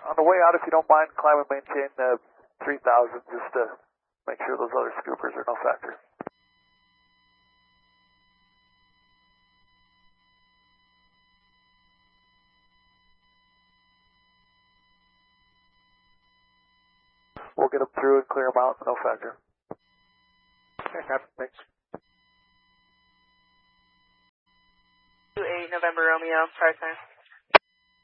On the way out, if you don't mind, climb and maintain 3,000 just to make sure those other scoopers are no factor. We'll get them through and clear them out, no factor. Okay, Captain, thanks. 28 November Romeo, fire sign.